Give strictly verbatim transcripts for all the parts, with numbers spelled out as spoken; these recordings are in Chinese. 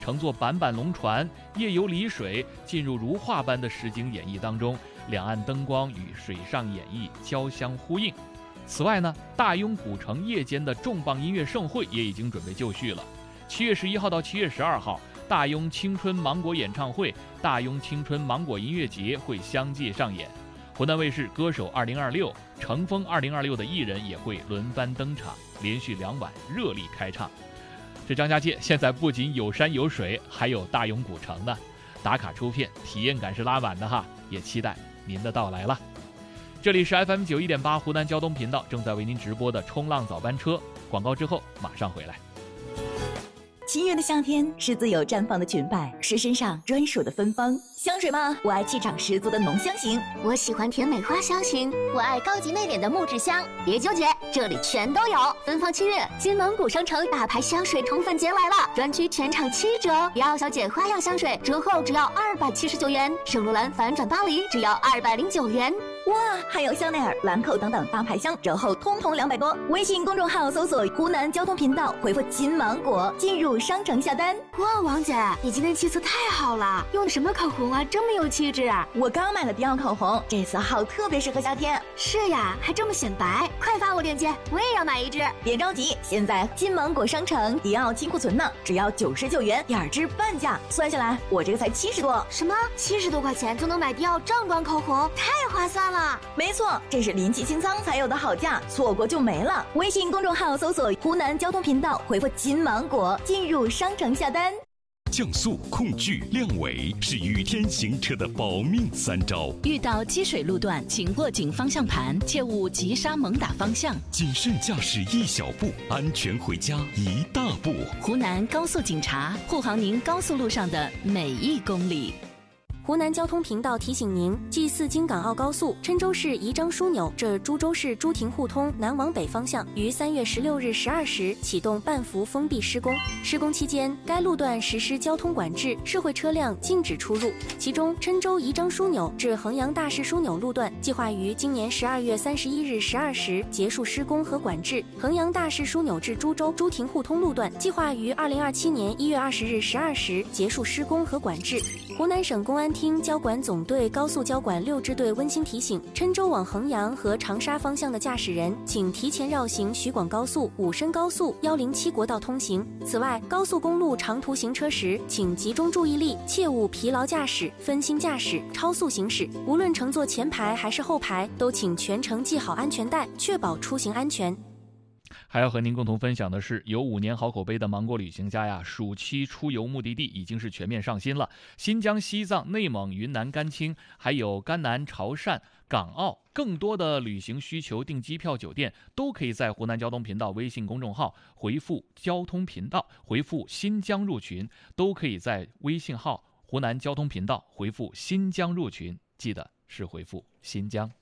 乘坐板板龙船，夜游丽水，进入如画般的实景演绎当中，两岸灯光与水上演绎交相呼应。此外呢，大庸古城夜间的重磅音乐盛会也已经准备就绪了。七月十一号到七月十二号，大庸青春芒果演唱会、大庸青春芒果音乐节会相继上演。湖南卫视歌手二零二六、乘风二零二六的艺人也会轮番登场，连续两晚热力开唱。这张家界现在不仅有山有水，还有大庸古城呢，打卡出片，体验感是拉满的哈，也期待您的到来了。这里是 F M 九一点八湖南交通频道正在为您直播的冲浪早班车，广告之后马上回来。 七月的夏天是自由绽放的裙摆，是身上专属的芬芳。香水吗？我爱气场十足的浓香型， 我喜欢甜美花香型，我爱高级内敛的木质香。别纠结，这里全都有。芬芳七月，金芒古商城大牌香水宠粉节来了，专区全场七折。迪奥小姐花样香水折后只要二百七十九元，圣罗兰反转巴黎只要二百零九元。 哇，还有香奈儿、兰蔻等等大牌香，折后通通两百多。微信公众号搜索湖南交通频道，回复金芒果进入商城下单。 哇，王姐，你今天气色太好了，用的什么口红啊，这么有气质啊！ 我刚买了迪奥口红，这色号特别适合夏天。 是呀，还这么显白，快发我链接，我也要买一支。 别着急，现在金芒果商城迪奥金库存呢，只要九十九元，第二支半价，算下来我这个才七十多。 什么？七十多块钱就能买迪奥正装口红，太划算了！ 没错，这是临期清仓才有的好价，错过就没了。微信公众号搜索湖南交通频道，回复金芒果进入商城下单。 降速、控距、亮尾是雨天行车的保命三招。 遇到积水路段，请握紧方向盘，切勿急刹猛打方向。 谨慎驾驶一小步，安全回家一大步。 湖南高速警察护航您高速路上的每一公里。 湖南交通频道提醒您：继四京港澳高速郴州市宜章枢纽至株洲市朱亭互通南往北方向于三月十六日十二时启动半幅封闭施工。施工期间，该路段实施交通管制，社会车辆禁止出入。其中，郴州宜章枢纽至衡阳大市枢纽路段计划于今年十二月三十一日十二时结束施工和管制；衡阳大市枢纽至株洲朱亭互通路段计划于二零二七年一月二十日十二时结束施工和管制。湖南省公安厅交管总队高速交管六支队温馨提醒：郴州往衡阳和长沙方向的驾驶人，请提前绕行徐广高速、武深高速、一零七国道通行。此外，高速公路长途行车时，请集中注意力，切勿疲劳驾驶、分心驾驶、超速行驶。无论乘坐前排还是后排，都请全程系好安全带，确保出行安全。 还要和您共同分享的是，有五年好口碑的芒果旅行家呀，暑期出游目的地已经是全面上新了。新疆、西藏、内蒙、云南、甘青，还有甘南、潮汕、港澳，更多的旅行需求订机票、酒店都可以在湖南交通频道微信公众号回复交通频道，回复新疆入群，都可以在微信号湖南交通频道回复新疆入群，记得是回复新疆。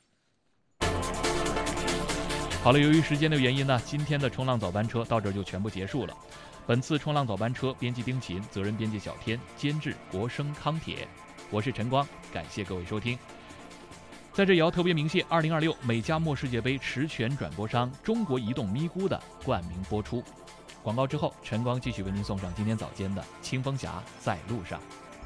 好了，由于时间的原因呢，今天的冲浪早班车到这儿就全部结束了。本次冲浪早班车编辑丁勤，责任编辑小天，监制国生康铁，我是陈光，感谢各位收听。在这也要特别鸣谢二零二六美加墨世界杯实权转播商中国移动咪咕的冠名播出。广告之后，陈光继续为您送上今天早间的清风侠在路上。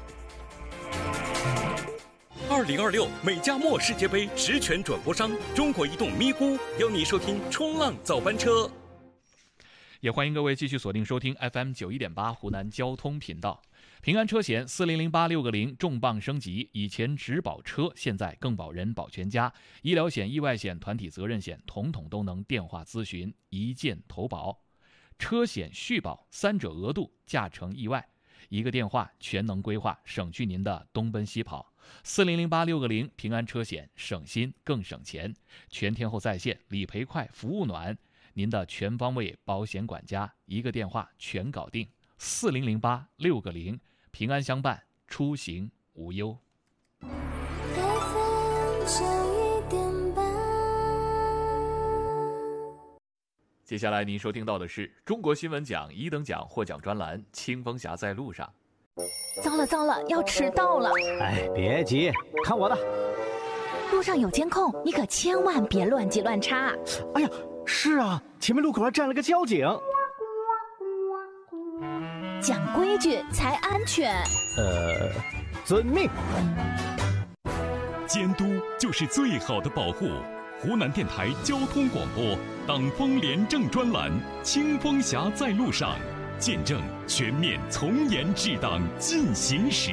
二零二六美加墨世界杯实权转播商中国移动咪咕邀你收听冲浪早班车， 也欢迎各位继续锁定收听 F M 九一点八湖南交通频道。平安车险四零零八六个零重磅升级，以前只保车，现在更保人保全家，医疗险、意外险、团体责任险，统统都能电话咨询，一键投保。车险续保三者额度，驾乘意外，一个电话全能规划，省去您的东奔西跑。四零零八六个零平安车险，省心更省钱，全天候在线，理赔快，服务暖，您的全方位保险管家，一个电话全搞定。四零零八六个零，平安相伴，出行无忧。接下来您收听到的是中国新闻奖一等奖获奖专栏《清风侠在路上》。 糟了糟了，要迟到了！ 哎，别急，看我的。 路上有监控，你可千万别乱急乱插。 哎呀，是啊，前面路口还站了个交警。 讲规矩才安全。 呃，遵命。 监督就是最好的保护。湖南电台交通广播党风廉政专栏《清风侠在路上》，见证全面从严治党进行时。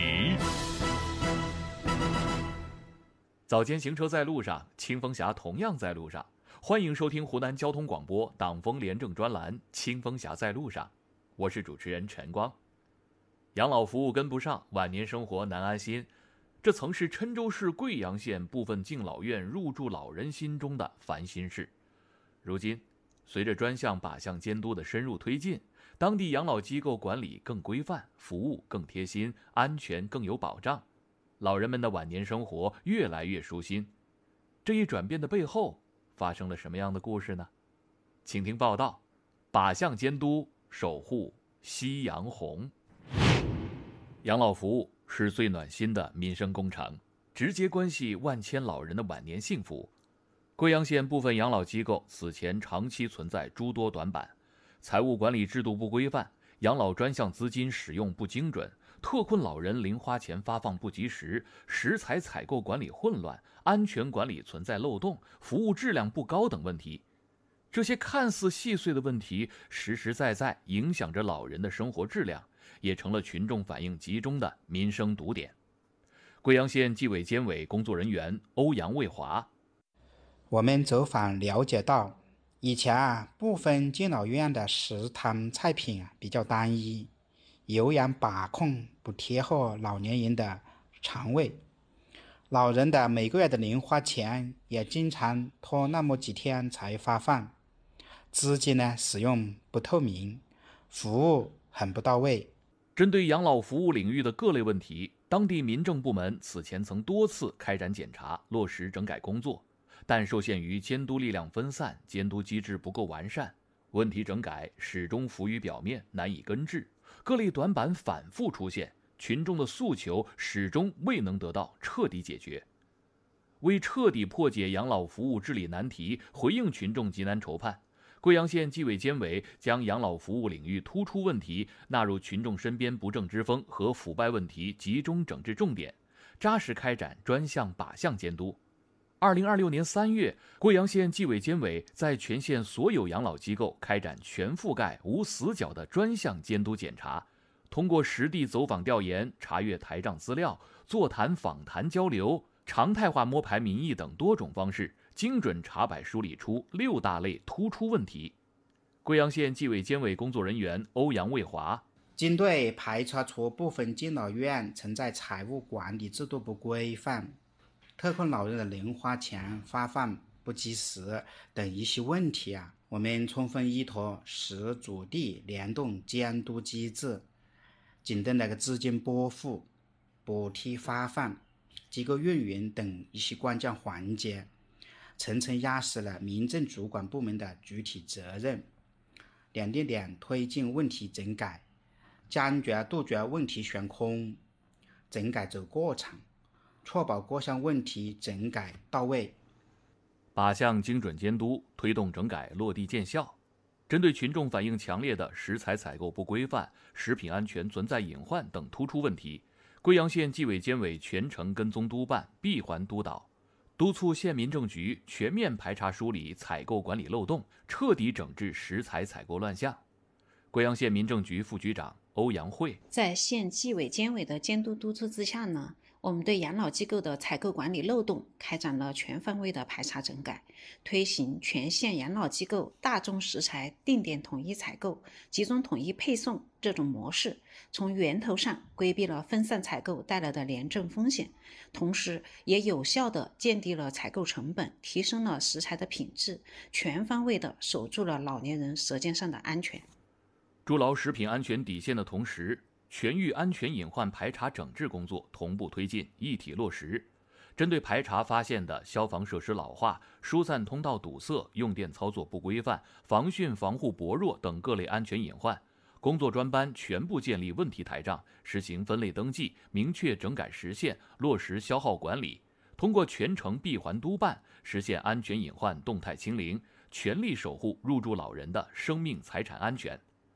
早间行车在路上，清风侠同样在路上。欢迎收听湖南交通广播党风廉政专栏《清风侠在路上》，我是主持人陈光。养老服务跟不上，晚年生活难安心，这曾是郴州市贵阳县部分敬老院入住老人心中的烦心事。如今，随着专项靶向监督的深入推进，当地养老机构管理更规范，服务更贴心，安全更有保障，老人们的晚年生活越来越舒心。这一转变的背后发生了什么样的故事呢？请听报道：靶向监督，守护夕阳红。养老服务是最暖心的民生工程，直接关系万千老人的晚年幸福。贵阳县部分养老机构此前长期存在诸多短板，财务管理制度不规范，养老专项资金使用不精准，特困老人零花钱发放不及时，食材采购管理混乱，安全管理存在漏洞，服务质量不高等问题。这些看似细碎的问题，实实在在影响着老人的生活质量，也成了群众反映集中的民生堵点。贵阳县纪委监委工作人员欧阳卫华： 我们走访了解到，以前啊，部分敬老院的食堂菜品啊比较单一，油盐把控不贴合老年人的肠胃，老人的每个月的零花钱也经常拖那么几天才发放，资金呢使用不透明，服务很不到位。 针对养老服务领域的各类问题，当地民政部门此前曾多次开展检查，落实整改工作，但受限于监督力量分散，监督机制不够完善，问题整改始终浮于表面，难以根治，各类短板反复出现，群众的诉求始终未能得到彻底解决。为彻底破解养老服务治理难题，回应群众急难愁盼，贵阳县纪委监委将养老服务领域突出问题纳入群众身边不正之风和腐败问题集中整治重点，扎实开展专项靶向监督。二零二六年三月，贵阳县纪委监委在全县所有养老机构开展全覆盖、无死角的专项监督检查，通过实地走访调研、查阅台账资料、座谈访谈交流、常态化摸排民意等多种方式，精准查摆梳理出六大类突出问题。贵阳县纪委监委工作人员欧阳卫华： 经对排查出部分敬老院存在财务管理制度不规范、特困老人的零花钱发放不及时等一些问题啊，我们充分依托实主地联动监督机制，紧盯那个资金拨付、补贴发放、机构运营等一些关键环节，层层压实了民政主管部门的具体责任，点点点推进问题整改，坚决杜绝问题悬空，整改走过场，确保各项问题整改到位。 靶向精准监督，推动整改落地见效。针对群众反映强烈的食材采购不规范、食品安全存在隐患等突出问题，贵阳县纪委监委全程跟踪督办，闭环督导，督促县民政局全面排查梳理采购管理漏洞，彻底整治食材采购乱象。贵阳县民政局副局长欧阳慧： 在县纪委监委的监督督促之下呢，我们对养老机构的采购管理漏洞开展了全方位的排查整改，推行全县养老机构大宗食材定点统一采购、集中统一配送这种模式，从源头上规避了分散采购带来的廉政风险，同时也有效地降低了采购成本，提升了食材的品质，全方位地守住了老年人舌尖上的安全。 筑牢食品安全底线的同时，全域安全隐患排查整治工作同步推进，一体落实。针对排查发现的消防设施老化、疏散通道堵塞、用电操作不规范、防汛防护薄弱等各类安全隐患，工作专班全部建立问题台账，实行分类登记，明确整改时限，落实消耗管理。通过全程闭环督办，实现安全隐患动态清零，全力守护入住老人的生命财产安全。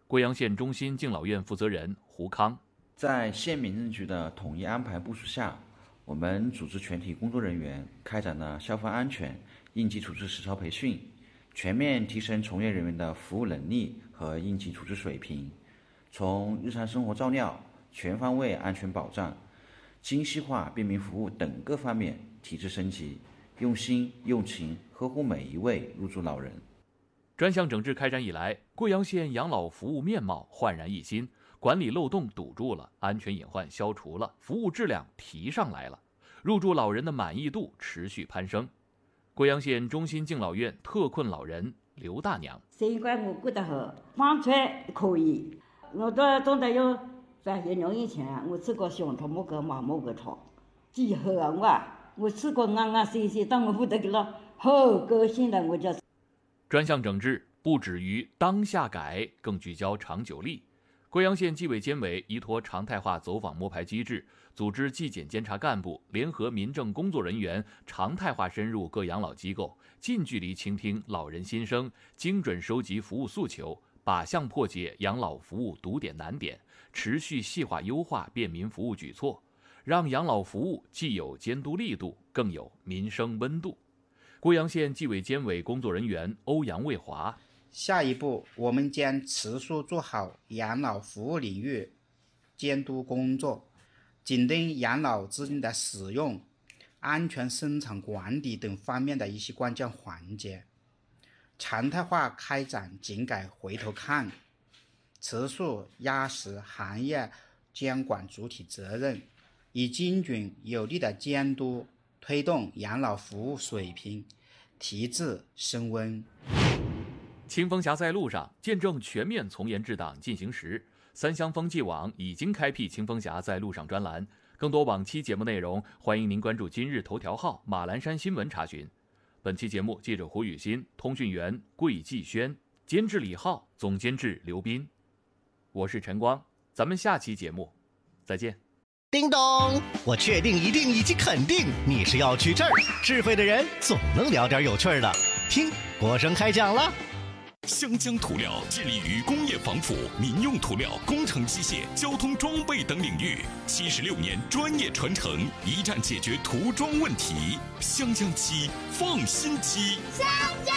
贵阳县中心敬老院负责人胡康。 在县民政局的统一安排部署下，我们组织全体工作人员开展了消防安全、应急处置实操培训，全面提升从业人员的服务能力和应急处置水平，从日常生活照料、全方位安全保障、精细化便民服务等各方面提质升级，用心用情呵护每一位入住老人。 专项整治开展以来，贵阳县养老服务面貌焕然一新，管理漏洞堵住了，安全隐患消除了，服务质量提上来了，入住老人的满意度持续攀升。贵阳县中心敬老院特困老人刘大娘， 尽管我过得好，房产可以，我到总得有三十年以前，我吃过香肠，没个麻没个肠，几好啊！我我吃过安安心心，当我不得给了，好高兴的我就。 专项整治不止于当下改，更聚焦长久力。贵阳县纪委监委依托常态化走访摸排机制，组织纪检监察干部联合民政工作人员，常态化深入各养老机构，近距离倾听老人心声，精准收集服务诉求，靶向破解养老服务堵点难点，持续细化优化便民服务举措，让养老服务既有监督力度，更有民生温度。贵阳县纪委监委工作人员欧阳卫华， 下一步，我们将持续做好养老服务领域监督工作，紧盯养老资金的使用、安全生产管理等方面的一些关键环节，常态化开展井改回头看，持续压实行业监管主体责任，以精准有力的监督推动养老服务水平提质升温。 清风峡在路上，见证全面从严治党进行时。三湘风纪网已经开辟清风峡在路上专栏，更多往期节目内容，欢迎您关注今日头条号、马栏山新闻查询。本期节目记者胡雨欣，通讯员桂继轩，监制李浩，总监制刘斌。我是陈光，咱们下期节目再见。 叮咚，我确定一定以及肯定你是要去这儿，智慧的人总能聊点有趣的。听国声开讲了。 湘江涂料致力于工业防腐、民用涂料、工程机械、交通装备等领域，七十六年专业传承，一站解决涂装问题。湘江漆，放心漆。 湘江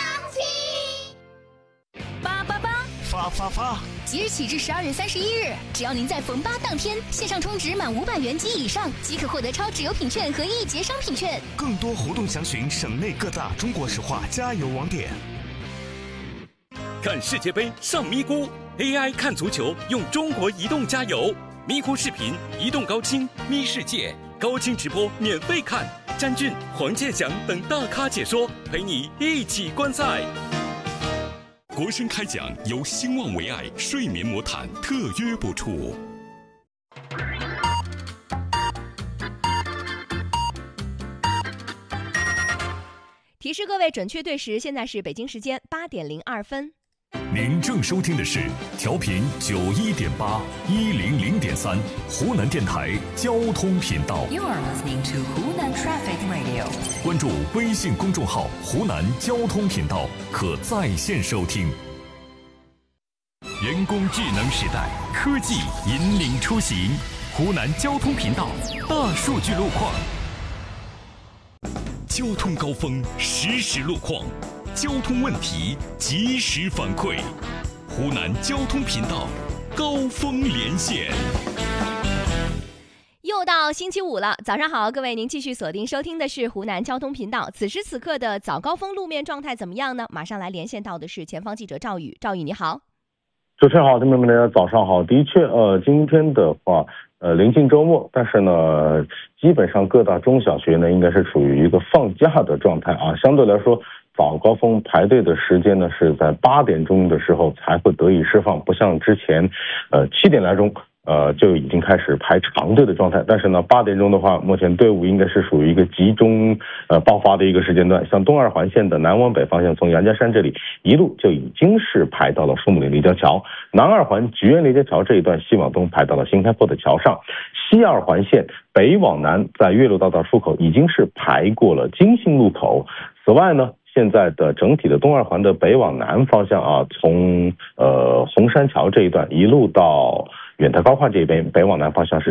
漆。 八八八， 发发发！ 即日起至十二月三十一日，只要您在逢八当天线上充值满五百元及以上，即可获得超值优品券和一节商品券。 更多活动详询省内各大中国石化加油网点。 看世界杯上咪咕 ，A I 看足球用中国移动加油，咪咕视频、移动高清、咪世界高清直播免费看，詹俊、黄健翔等大咖解说，陪你一起观赛。 国声开讲由兴旺维爱睡眠魔毯特约播出。 提示各位准确对时，现在是北京时间八点零二分。 您正收听的是调频九一点八一零零点三湖南电台交通频道。 You are listening to 湖南 Traffic Radio。 关注微信公众号湖南交通频道，可在线收听。人工智能时代，科技引领出行。湖南交通频道大数据路况。交通高峰实时路况，交通问题及时反馈。湖南交通频道高峰连线。 又到星期五了，早上好，各位，您继续锁定收听的是湖南交通频道。此时此刻的早高峰路面状态怎么样呢？马上来连线到的是前方记者赵宇，赵宇你好。 主持人好，听众朋友们早上好。的确，呃，今天的话，呃，临近周末，但是呢，基本上各大中小学呢，应该是处于一个放假的状态啊。相对来说，早高峰排队的时间呢，是在八点钟的时候才会得以释放，不像之前，呃，七点来钟。呃，就已经开始排长队的状态，但是呢，八点钟的话，目前队伍应该是属于一个集中呃爆发的一个时间段。像东二环线的南往北方向，从杨家山这里一路就已经是排到了树木岭立交桥；南二环菊园立交桥这一段西往东排到了新开坡的桥上；西二环线北往南在岳麓大道出口已经是排过了金星路口。此外呢， 现在的整体的东二环的北往南方向啊，从呃红山桥这一段一路到远台高跨这边北往南方向是